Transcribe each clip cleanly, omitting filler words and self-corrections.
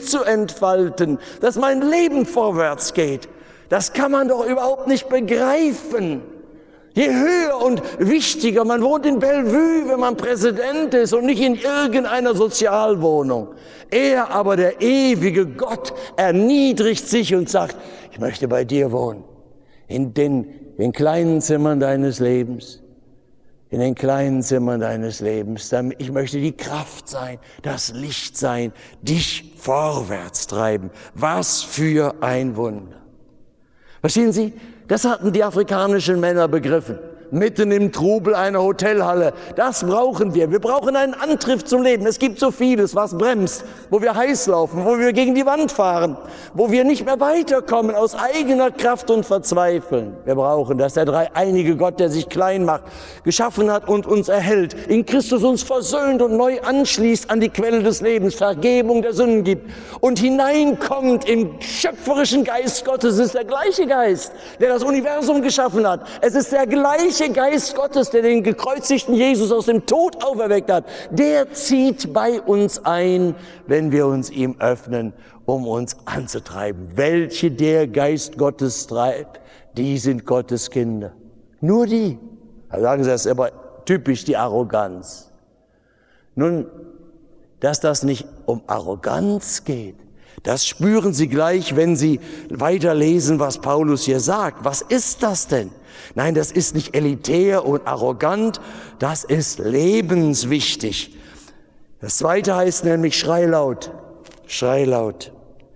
zu entfalten, dass mein Leben vorwärts geht. Das kann man doch überhaupt nicht begreifen. Je höher und wichtiger, man wohnt in Bellevue, wenn man Präsident ist und nicht in irgendeiner Sozialwohnung. Er aber, der ewige Gott, erniedrigt sich und sagt, ich möchte bei dir wohnen, in den kleinen Zimmern deines Lebens. In den kleinen Zimmern deines Lebens. Ich möchte die Kraft sein, das Licht sein, dich vorwärts treiben. Was für ein Wunder. Verstehen Sie? Das hatten die afrikanischen Männer begriffen. Mitten im Trubel einer Hotelhalle. Das brauchen wir. Wir brauchen einen Antrieb zum Leben. Es gibt so vieles, was bremst, wo wir heiß laufen, wo wir gegen die Wand fahren, wo wir nicht mehr weiterkommen aus eigener Kraft und verzweifeln. Wir brauchen, dass der dreieinige Gott, der sich klein macht, geschaffen hat und uns erhält, in Christus uns versöhnt und neu anschließt an die Quelle des Lebens, Vergebung der Sünden gibt und hineinkommt im schöpferischen Geist Gottes. Es ist der gleiche Geist, der das Universum geschaffen hat. Es ist der gleiche Geist Gottes, der den gekreuzigten Jesus aus dem Tod auferweckt hat, der zieht bei uns ein, wenn wir uns ihm öffnen, um uns anzutreiben. Welche der Geist Gottes treibt, die sind Gottes Kinder. Nur die. Da sagen Sie, das ist aber typisch die Arroganz. Nun, dass das nicht um Arroganz geht, das spüren Sie gleich, wenn Sie weiterlesen, was Paulus hier sagt. Was ist das denn? Nein, das ist nicht elitär und arrogant, das ist lebenswichtig. Das zweite heißt nämlich Schrei laut. Schrei laut.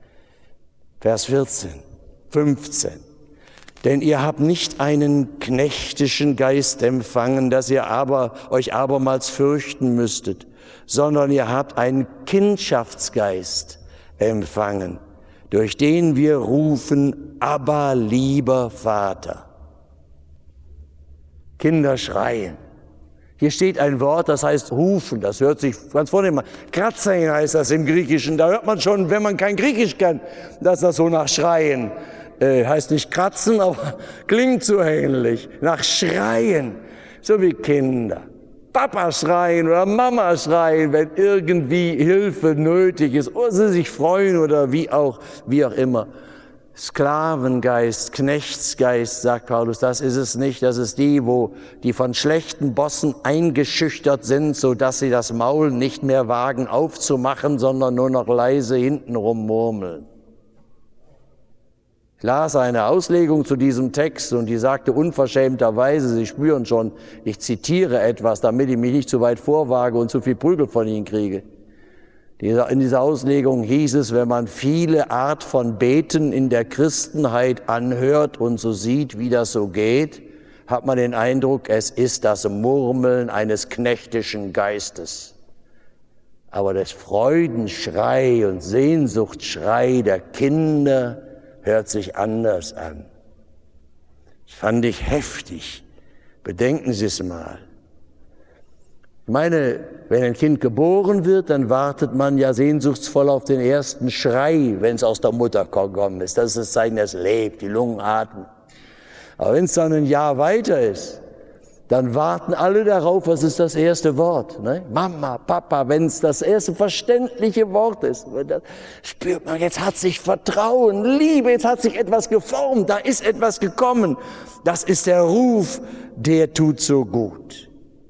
Vers 14, 15. Denn ihr habt nicht einen knechtischen Geist empfangen, dass ihr euch abermals fürchten müsstet, sondern ihr habt einen Kindschaftsgeist empfangen, durch den wir rufen, Abba, lieber Vater. Kinder schreien. Hier steht ein Wort, das heißt rufen, das hört sich ganz vornehm an. Kratzen heißt das im Griechischen, da hört man schon, wenn man kein Griechisch kann, dass das so nach Schreien heißt nicht kratzen, aber klingt so ähnlich, nach Schreien, so wie Kinder. Papa schreien oder Mama schreien, wenn irgendwie Hilfe nötig ist oder sie sich freuen oder wie auch immer. Sklavengeist, Knechtsgeist, sagt Paulus, das ist es nicht. Das ist die von schlechten Bossen eingeschüchtert sind, so dass sie das Maul nicht mehr wagen aufzumachen, sondern nur noch leise hintenrum murmeln. Ich las eine Auslegung zu diesem Text und die sagte unverschämterweise, Sie spüren schon, ich zitiere etwas, damit ich mich nicht zu weit vorwage und zu viel Prügel von Ihnen kriege. In dieser Auslegung hieß es, wenn man viele Art von Beten in der Christenheit anhört und so sieht, wie das so geht, hat man den Eindruck, es ist das Murmeln eines knechtischen Geistes. Aber das Freudenschrei und Sehnsuchtsschrei der Kinder hört sich anders an. Das fand ich heftig. Bedenken Sie es mal. Ich meine, wenn ein Kind geboren wird, dann wartet man ja sehnsuchtsvoll auf den ersten Schrei, wenn es aus der Mutter gekommen ist. Das ist das Zeichen, dass es lebt, die Lungen atmen. Aber wenn es dann ein Jahr weiter ist, dann warten alle darauf, was ist das erste Wort? Ne? Mama, Papa, wenn es das erste verständliche Wort ist, das spürt man, jetzt hat sich Vertrauen, Liebe, jetzt hat sich etwas geformt, da ist etwas gekommen. Das ist der Ruf, der tut so gut.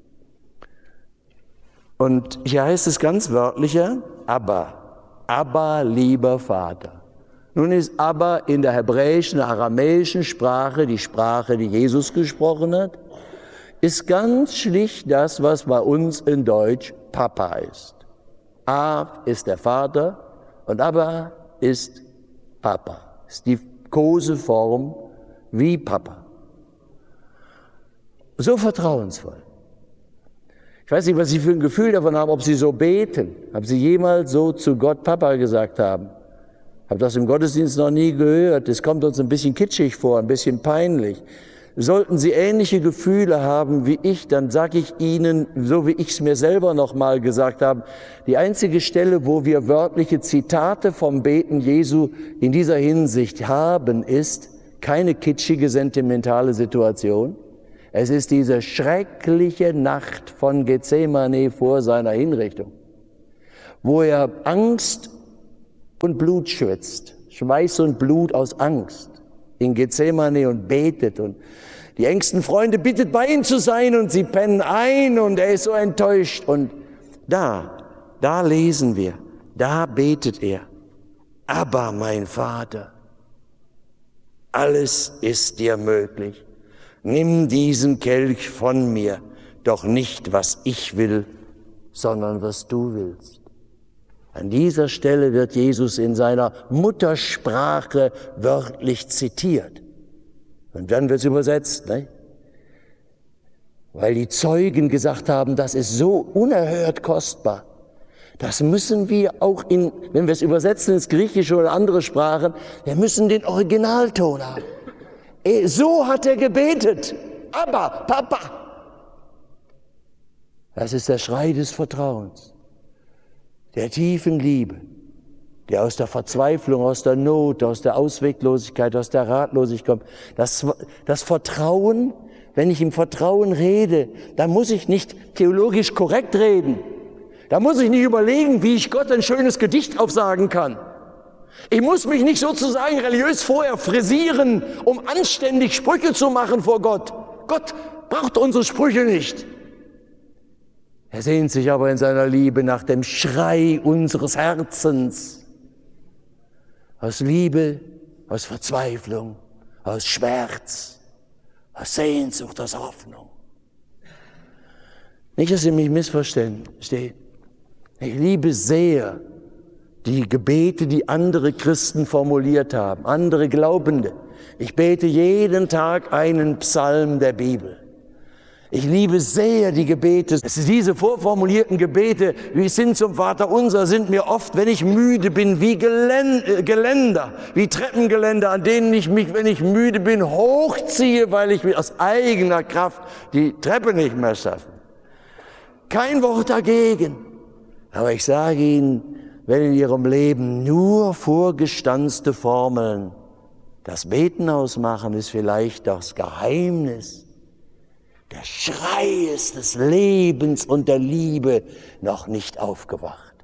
Und hier heißt es ganz wörtlicher, Abba, lieber Vater. Nun ist Abba in der hebräischen, aramäischen Sprache, die Sprache, die Jesus gesprochen hat, ist ganz schlicht das, was bei uns in Deutsch Papa ist. A ist der Vater und Abba ist Papa. Ist die Koseform wie Papa. So vertrauensvoll. Ich weiß nicht, was Sie für ein Gefühl davon haben, ob Sie so beten. Haben Sie jemals so zu Gott Papa gesagt haben? Habe das im Gottesdienst noch nie gehört. Es kommt uns ein bisschen kitschig vor, ein bisschen peinlich. Sollten Sie ähnliche Gefühle haben wie ich, dann sage ich Ihnen, so wie ich es mir selber noch mal gesagt habe, die einzige Stelle, wo wir wörtliche Zitate vom Beten Jesu in dieser Hinsicht haben, ist keine kitschige, sentimentale Situation. Es ist diese schreckliche Nacht von Gethsemane vor seiner Hinrichtung, wo er Angst und Blut schwitzt, Schweiß und Blut aus Angst in Gethsemane und betet und die engsten Freunde bittet bei ihm zu sein und sie pennen ein und er ist so enttäuscht und da lesen wir, da betet er, aber mein Vater, alles ist dir möglich, nimm diesen Kelch von mir, doch nicht was ich will, sondern was du willst. An dieser Stelle wird Jesus in seiner Muttersprache wörtlich zitiert. Und dann wird es übersetzt, ne? Weil die Zeugen gesagt haben, das ist so unerhört kostbar. Das müssen wir auch wenn wir es übersetzen ins Griechische oder andere Sprachen, wir müssen den Originalton haben. So hat er gebetet. Aber, Papa. Das ist der Schrei des Vertrauens, der tiefen Liebe, der aus der Verzweiflung, aus der Not, aus der Ausweglosigkeit, aus der Ratlosigkeit kommt. Das Vertrauen, wenn ich im Vertrauen rede, dann muss ich nicht theologisch korrekt reden. Da muss ich nicht überlegen, wie ich Gott ein schönes Gedicht aufsagen kann. Ich muss mich nicht sozusagen religiös vorher frisieren, um anständig Sprüche zu machen vor Gott. Gott braucht unsere Sprüche nicht. Er sehnt sich aber in seiner Liebe nach dem Schrei unseres Herzens. Aus Liebe, aus Verzweiflung, aus Schmerz, aus Sehnsucht, aus Hoffnung. Nicht, dass Sie mich missverstehen. Ich liebe sehr die Gebete, die andere Christen formuliert haben, andere Glaubende. Ich bete jeden Tag einen Psalm der Bibel. Ich liebe sehr die Gebete. Diese vorformulierten Gebete, wie sind zum Vaterunser, sind mir oft, wenn ich müde bin, wie Geländer, wie Treppengeländer, an denen ich mich, wenn ich müde bin, hochziehe, weil ich mir aus eigener Kraft die Treppe nicht mehr schaffe. Kein Wort dagegen. Aber ich sage Ihnen, wenn in Ihrem Leben nur vorgestanzte Formeln das Beten ausmachen, ist vielleicht das Geheimnis. Der Schrei ist des Lebens und der Liebe noch nicht aufgewacht.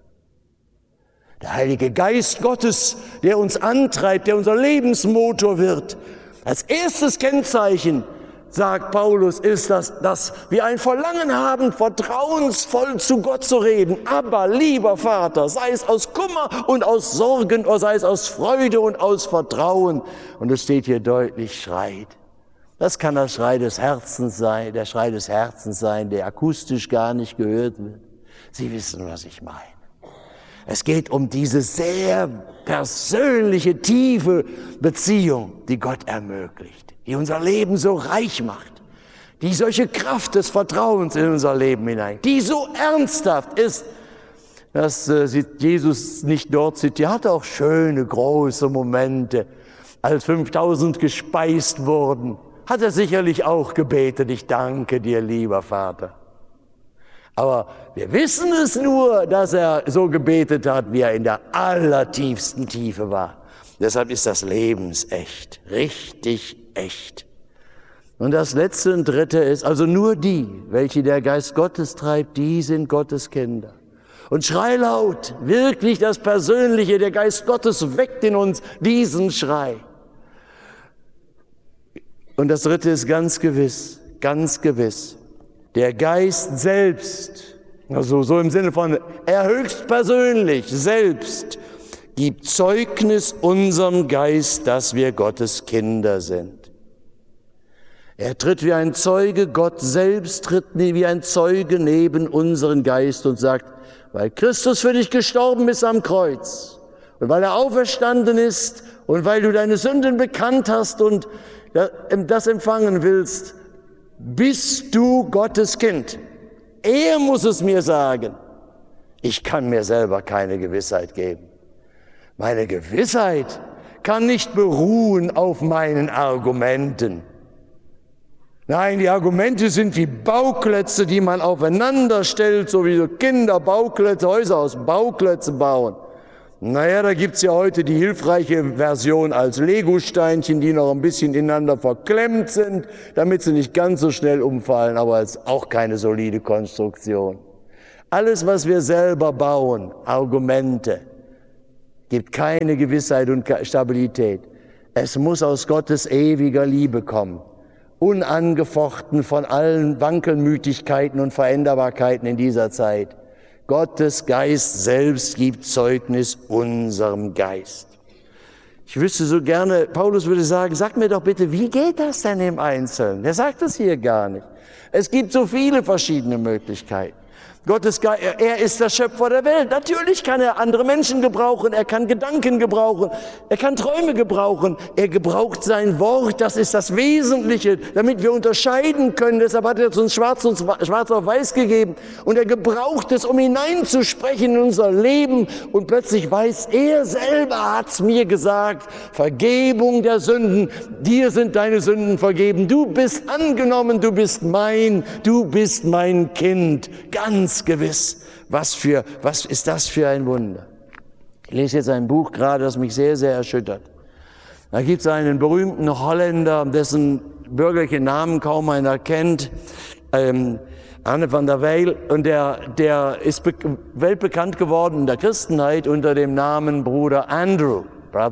Der Heilige Geist Gottes, der uns antreibt, der unser Lebensmotor wird. Als erstes Kennzeichen, sagt Paulus, ist, dass wir ein Verlangen haben, vertrauensvoll zu Gott zu reden. Aber, lieber Vater, sei es aus Kummer und aus Sorgen, oder sei es aus Freude und aus Vertrauen. Und es steht hier deutlich, schreit. Das kann der Schrei des Herzens sein, der akustisch gar nicht gehört wird. Sie wissen, was ich meine. Es geht um diese sehr persönliche, tiefe Beziehung, die Gott ermöglicht, die unser Leben so reich macht, die solche Kraft des Vertrauens in unser Leben hinein, die so ernsthaft ist, dass Jesus nicht dort zitiert, er hatte auch schöne, große Momente, als 5000 gespeist wurden. Hat er sicherlich auch gebetet, ich danke dir, lieber Vater. Aber wir wissen es nur, dass er so gebetet hat, wie er in der allertiefsten Tiefe war. Deshalb ist das lebensecht, richtig echt. Und das letzte und dritte ist, also nur die, welche der Geist Gottes treibt, die sind Gottes Kinder. Und schrei laut, wirklich das Persönliche, der Geist Gottes weckt in uns diesen Schrei. Und das dritte ist ganz gewiss, der Geist selbst, also so im Sinne von, er höchstpersönlich selbst, gibt Zeugnis unserem Geist, dass wir Gottes Kinder sind. Er tritt wie ein Zeuge, Gott selbst tritt wie ein Zeuge neben unseren Geist und sagt, weil Christus für dich gestorben ist am Kreuz und weil er auferstanden ist und weil du deine Sünden bekannt hast und das empfangen willst, bist du Gottes Kind. Er muss es mir sagen. Ich kann mir selber keine Gewissheit geben. Meine Gewissheit kann nicht beruhen auf meinen Argumenten. Nein, die Argumente sind wie Bauklötze, die man aufeinander stellt, so wie so Kinder Bauklötze, Häuser aus Bauklötzen bauen. Naja, da gibt's ja heute die hilfreiche Version als Lego-Steinchen, die noch ein bisschen ineinander verklemmt sind, damit sie nicht ganz so schnell umfallen, aber es ist auch keine solide Konstruktion. Alles, was wir selber bauen, Argumente, gibt keine Gewissheit und Stabilität. Es muss aus Gottes ewiger Liebe kommen, unangefochten von allen Wankelmütigkeiten und Veränderbarkeiten in dieser Zeit. Gottes Geist selbst gibt Zeugnis unserem Geist. Ich wüsste so gerne, Paulus würde sagen, sag mir doch bitte, wie geht das denn im Einzelnen? Er sagt das hier gar nicht. Es gibt so viele verschiedene Möglichkeiten. Gottes Geist, er ist der Schöpfer der Welt. Natürlich kann er andere Menschen gebrauchen, er kann Gedanken gebrauchen, er kann Träume gebrauchen. Er gebraucht sein Wort, das ist das Wesentliche, damit wir unterscheiden können. Deshalb hat er uns schwarz auf weiß gegeben. Und er gebraucht es, um hineinzusprechen in unser Leben. Und plötzlich weiß er selber, hat's mir gesagt, Vergebung der Sünden, dir sind deine Sünden vergeben. Du bist angenommen, du bist mein Kind. Ganz gewiss. Was ist das für ein Wunder? Ich lese jetzt ein Buch gerade, das mich sehr, sehr erschüttert. Da gibt es einen berühmten Holländer, dessen bürgerlichen Namen kaum einer kennt, Anne van der Weijl, und der ist weltbekannt geworden in der Christenheit unter dem Namen Brother Andrew.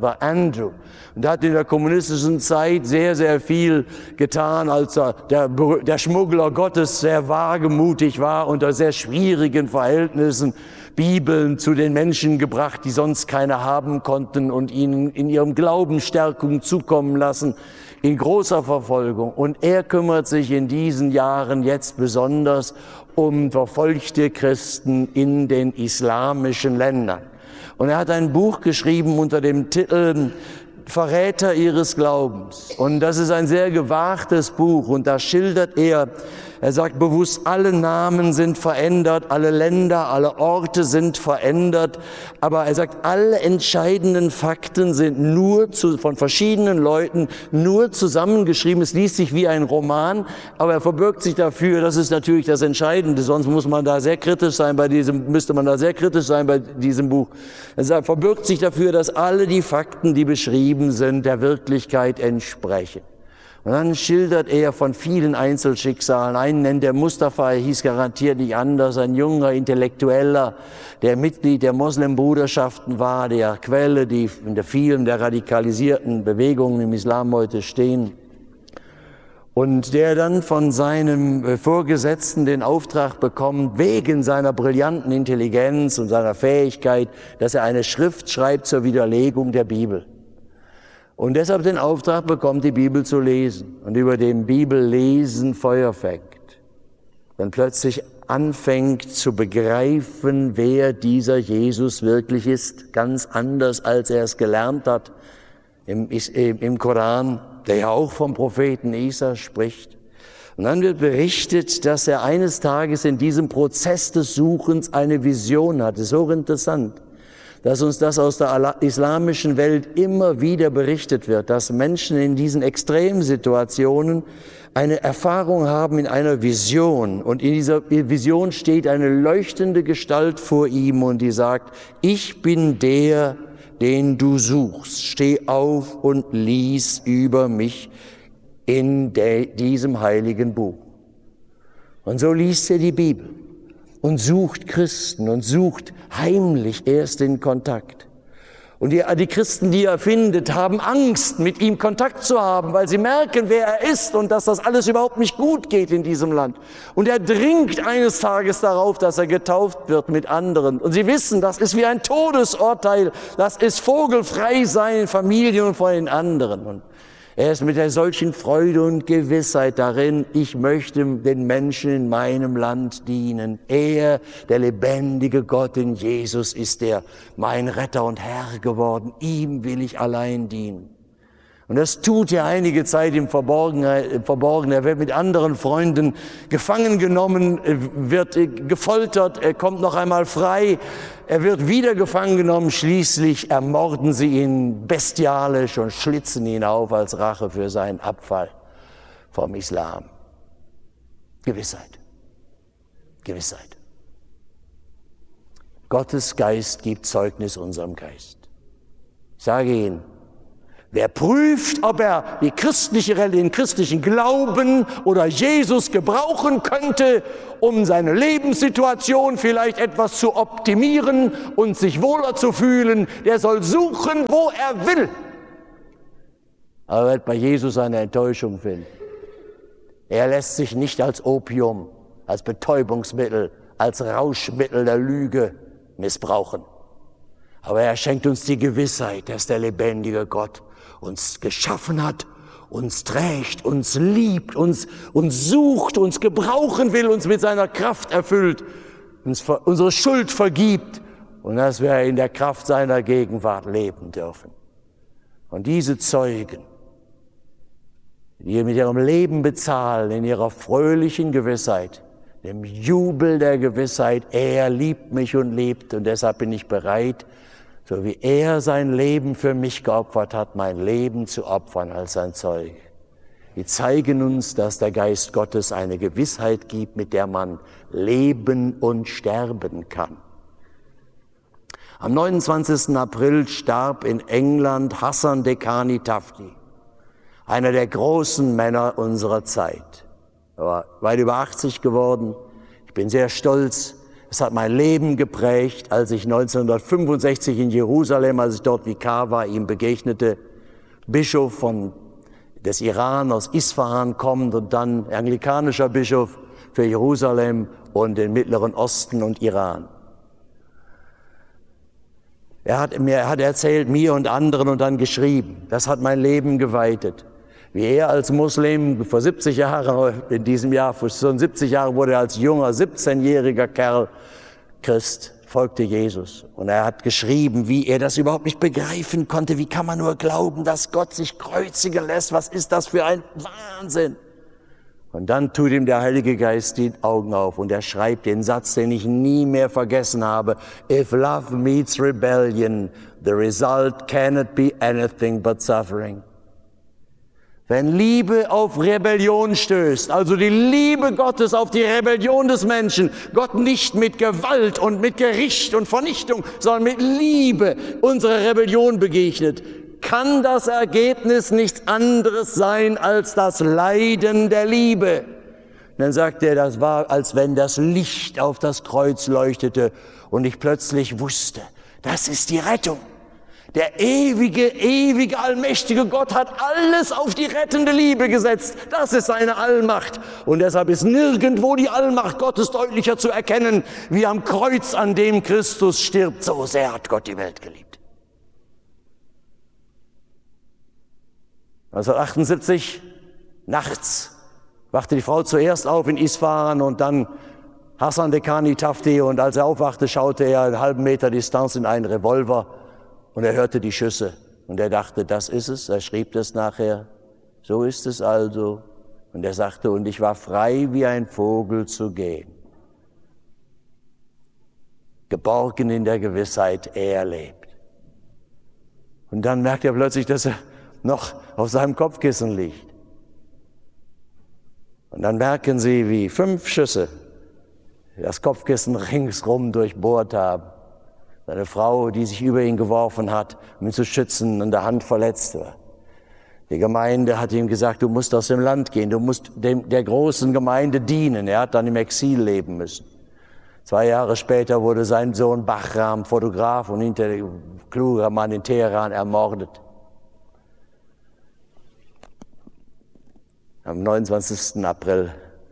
Und hat in der kommunistischen Zeit sehr, sehr viel getan, als er der Schmuggler Gottes sehr wagemutig war, unter sehr schwierigen Verhältnissen Bibeln zu den Menschen gebracht, die sonst keine haben konnten, und ihnen in ihrem Glauben Stärkung zukommen lassen, in großer Verfolgung. Und er kümmert sich in diesen Jahren jetzt besonders um verfolgte Christen in den islamischen Ländern. Und er hat ein Buch geschrieben unter dem Titel Verräter ihres Glaubens. Und das ist ein sehr gewagtes Buch. Und da schildert er sagt bewusst, alle Namen sind verändert, alle Länder, alle Orte sind verändert. Aber er sagt, alle entscheidenden Fakten sind von verschiedenen Leuten nur zusammengeschrieben. Es liest sich wie ein Roman, aber er verbirgt sich dafür, das ist natürlich das Entscheidende, sonst müsste man da sehr kritisch sein bei diesem Buch. Er verbirgt sich dafür, dass alle die Fakten, die beschrieben sind, der Wirklichkeit entsprechen. Und dann schildert er von vielen Einzelschicksalen. Einen nennt er Mustafa, er hieß garantiert nicht anders, ein junger Intellektueller, der Mitglied der Moslembruderschaften war, der Quelle, die in vielen der radikalisierten Bewegungen im Islam heute stehen. Und der dann von seinem Vorgesetzten den Auftrag bekommt, wegen seiner brillanten Intelligenz und seiner Fähigkeit, dass er eine Schrift schreibt zur Widerlegung der Bibel. Und deshalb den Auftrag bekommt, die Bibel zu lesen. Und über dem Bibellesen Feuer fängt. Dann plötzlich anfängt zu begreifen, wer dieser Jesus wirklich ist. Ganz anders, als er es gelernt hat im Koran, der ja auch vom Propheten Isa spricht. Und dann wird berichtet, dass er eines Tages in diesem Prozess des Suchens eine Vision hat. Das ist hochinteressant, dass uns das aus der islamischen Welt immer wieder berichtet wird, dass Menschen in diesen Extremsituationen eine Erfahrung haben in einer Vision. Und in dieser Vision steht eine leuchtende Gestalt vor ihm und die sagt, ich bin der, den du suchst. Steh auf und lies über mich in diesem heiligen Buch. Und so liest er die Bibel und sucht Christen und sucht heimlich erst den Kontakt. Und die Christen, die er findet, haben Angst, mit ihm Kontakt zu haben, weil sie merken, wer er ist und dass das alles überhaupt nicht gut geht in diesem Land. Und er dringt eines Tages darauf, dass er getauft wird mit anderen. Und sie wissen, das ist wie ein Todesurteil, das ist vogelfrei sein, Familien und von den anderen. Und er ist mit einer solchen Freude und Gewissheit darin, ich möchte den Menschen in meinem Land dienen. Er, der lebendige Gott in Jesus, ist mein Retter und Herr geworden. Ihm will ich allein dienen. Und das tut er einige Zeit im Verborgenen. Er wird mit anderen Freunden gefangen genommen, wird gefoltert, er kommt noch einmal frei. Er wird wieder gefangen genommen, schließlich ermorden sie ihn bestialisch und schlitzen ihn auf als Rache für seinen Abfall vom Islam. Gewissheit. Gewissheit. Gottes Geist gibt Zeugnis unserem Geist. Ich sage Ihnen, Wer prüft, ob er den christlichen Glauben oder Jesus gebrauchen könnte, um seine Lebenssituation vielleicht etwas zu optimieren und sich wohler zu fühlen, der soll suchen, wo er will. Aber er wird bei Jesus eine Enttäuschung finden. Er lässt sich nicht als Opium, als Betäubungsmittel, als Rauschmittel der Lüge missbrauchen. Aber er schenkt uns die Gewissheit, dass der lebendige Gott uns geschaffen hat, uns trägt, uns liebt, uns sucht, uns gebrauchen will, uns mit seiner Kraft erfüllt, uns unsere Schuld vergibt und dass wir in der Kraft seiner Gegenwart leben dürfen. Und diese Zeugen, die mit ihrem Leben bezahlen, in ihrer fröhlichen Gewissheit, dem Jubel der Gewissheit, er liebt mich und lebt und deshalb bin ich bereit, so wie er sein Leben für mich geopfert hat, mein Leben zu opfern als sein Zeuge. Die zeigen uns, dass der Geist Gottes eine Gewissheit gibt, mit der man leben und sterben kann. Am 29. April starb in England Hassan Dekhani Tafti, einer der großen Männer unserer Zeit. Er war weit über 80 geworden. Ich bin sehr stolz. Es hat mein Leben geprägt, als ich 1965 in Jerusalem, als ich dort Vikar war, ihm begegnete. Bischof des Iran, aus Isfahan kommend und dann anglikanischer Bischof für Jerusalem und den Mittleren Osten und Iran. Er hat erzählt, mir und anderen und dann geschrieben. Das hat mein Leben geweitet. Wie er als Muslim vor 70 Jahren, in diesem Jahr, vor 70 Jahren wurde er als junger, 17-jähriger Kerl Christ, folgte Jesus. Und er hat geschrieben, wie er das überhaupt nicht begreifen konnte. Wie kann man nur glauben, dass Gott sich kreuzigen lässt? Was ist das für ein Wahnsinn? Und dann tut ihm der Heilige Geist die Augen auf und er schreibt den Satz, den ich nie mehr vergessen habe. If love meets rebellion, the result cannot be anything but suffering. Wenn Liebe auf Rebellion stößt, also die Liebe Gottes auf die Rebellion des Menschen, Gott nicht mit Gewalt und mit Gericht und Vernichtung, sondern mit Liebe unserer Rebellion begegnet, kann das Ergebnis nichts anderes sein als das Leiden der Liebe. Und dann sagt er, das war, als wenn das Licht auf das Kreuz leuchtete und ich plötzlich wusste, das ist die Rettung. Der ewige, allmächtige Gott hat alles auf die rettende Liebe gesetzt. Das ist seine Allmacht. Und deshalb ist nirgendwo die Allmacht Gottes deutlicher zu erkennen, wie am Kreuz, an dem Christus stirbt. So sehr hat Gott die Welt geliebt. 1978, nachts, wachte die Frau zuerst auf in Isfahan und dann Hassan Dekhani Tafti. Und als er aufwachte, schaute er einen halben Meter Distanz in einen Revolver. Und er hörte die Schüsse und er dachte, das ist es. Er schrieb das nachher. So ist es also. Und er sagte, und ich war frei wie ein Vogel zu gehen. Geborgen in der Gewissheit, er lebt. Und dann merkt er plötzlich, dass er noch auf seinem Kopfkissen liegt. Und dann merken sie, wie 5 Schüsse das Kopfkissen ringsrum durchbohrt haben. Seine Frau, die sich über ihn geworfen hat, um ihn zu schützen, an der Hand verletzt war. Die Gemeinde hat ihm gesagt, du musst aus dem Land gehen, du musst der großen Gemeinde dienen. Er hat dann im Exil leben müssen. 2 Jahre später wurde sein Sohn Bahram, Fotograf und kluger Mann in Teheran, ermordet. Am 29. April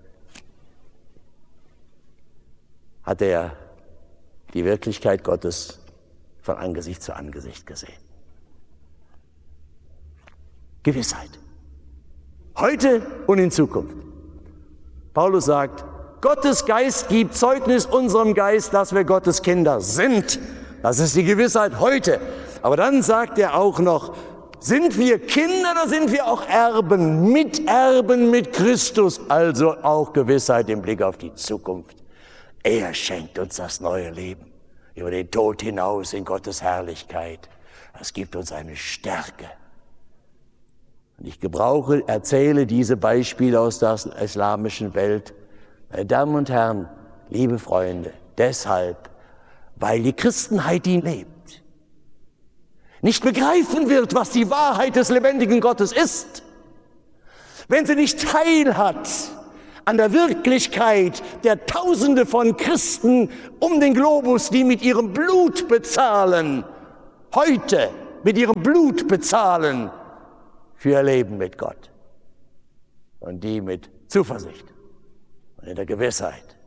hat er die Wirklichkeit Gottes von Angesicht zu Angesicht gesehen. Gewissheit. Heute und in Zukunft. Paulus sagt, Gottes Geist gibt Zeugnis unserem Geist, dass wir Gottes Kinder sind. Das ist die Gewissheit heute. Aber dann sagt er auch noch, sind wir Kinder oder sind wir auch Erben, Miterben mit Christus, also auch Gewissheit im Blick auf die Zukunft. Er schenkt uns das neue Leben, über den Tod hinaus in Gottes Herrlichkeit. Das gibt uns eine Stärke. Und ich erzähle diese Beispiele aus der islamischen Welt. Meine Damen und Herren, liebe Freunde, deshalb, weil die Christenheit ihn lebt. nicht begreifen wird, was die Wahrheit des lebendigen Gottes ist, wenn sie nicht teilhat an der Wirklichkeit der Tausende von Christen um den Globus, die mit ihrem Blut bezahlen, heute mit ihrem Blut bezahlen für ihr Leben mit Gott. Und die mit Zuversicht und in der Gewissheit.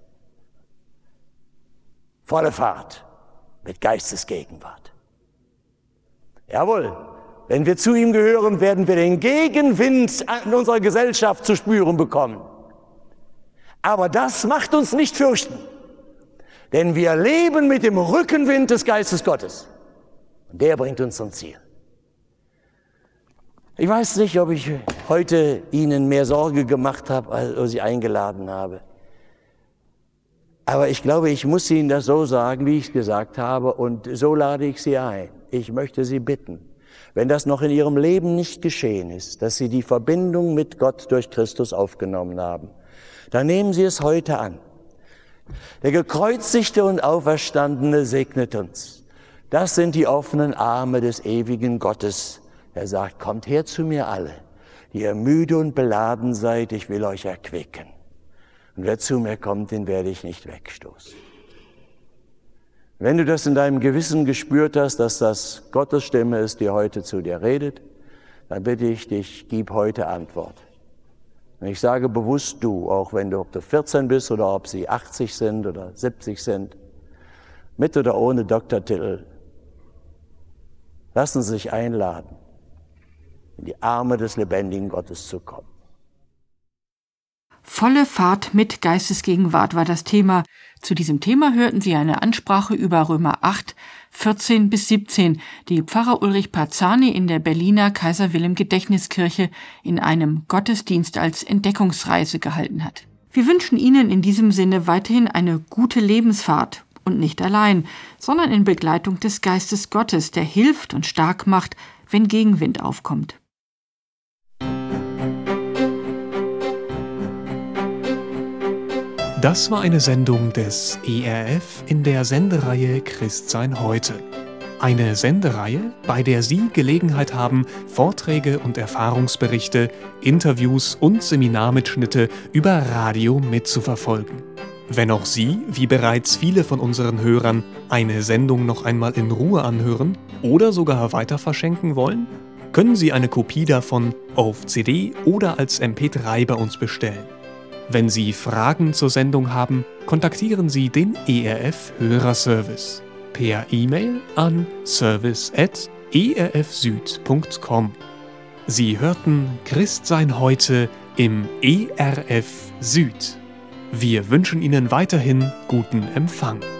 Volle Fahrt mit Geistesgegenwart. Jawohl, wenn wir zu ihm gehören, werden wir den Gegenwind in unserer Gesellschaft zu spüren bekommen. Aber das macht uns nicht fürchten, denn wir leben mit dem Rückenwind des Geistes Gottes. Und der bringt uns zum Ziel. Ich weiß nicht, ob ich heute Ihnen mehr Sorge gemacht habe, als ich eingeladen habe. Aber ich glaube, ich muss Ihnen das so sagen, wie ich es gesagt habe, und so lade ich Sie ein. Ich möchte Sie bitten, wenn das noch in Ihrem Leben nicht geschehen ist, dass Sie die Verbindung mit Gott durch Christus aufgenommen haben, dann nehmen Sie es heute an. Der gekreuzigte und Auferstandene segnet uns. Das sind die offenen Arme des ewigen Gottes. Er sagt, kommt her zu mir alle, die ihr müde und beladen seid, ich will euch erquicken. Und wer zu mir kommt, den werde ich nicht wegstoßen. Wenn du das in deinem Gewissen gespürt hast, dass das Gottes Stimme ist, die heute zu dir redet, dann bitte ich dich, gib heute Antwort. Und ich sage bewusst du, auch wenn du, ob du 14 bist oder ob sie 80 sind oder 70 sind, mit oder ohne Doktortitel, lassen Sie sich einladen, in die Arme des lebendigen Gottes zu kommen. Volle Fahrt mit Geistesgegenwart war das Thema. Zu diesem Thema hörten Sie eine Ansprache über Römer 8, 14 bis 17, die Pfarrer Ulrich Parzani in der Berliner Kaiser-Wilhelm-Gedächtniskirche in einem Gottesdienst als Entdeckungsreise gehalten hat. Wir wünschen Ihnen in diesem Sinne weiterhin eine gute Lebensfahrt und nicht allein, sondern in Begleitung des Geistes Gottes, der hilft und stark macht, wenn Gegenwind aufkommt. Das war eine Sendung des ERF in der Sendereihe Christsein heute. Eine Sendereihe, bei der Sie Gelegenheit haben, Vorträge und Erfahrungsberichte, Interviews und Seminarmitschnitte über Radio mitzuverfolgen. Wenn auch Sie, wie bereits viele von unseren Hörern, eine Sendung noch einmal in Ruhe anhören oder sogar weiter verschenken wollen, können Sie eine Kopie davon auf CD oder als MP3 bei uns bestellen. Wenn Sie Fragen zur Sendung haben, kontaktieren Sie den ERF Hörerservice per E-Mail an service@erfsüd.com. Sie hörten Christsein heute im ERF Süd. Wir wünschen Ihnen weiterhin guten Empfang.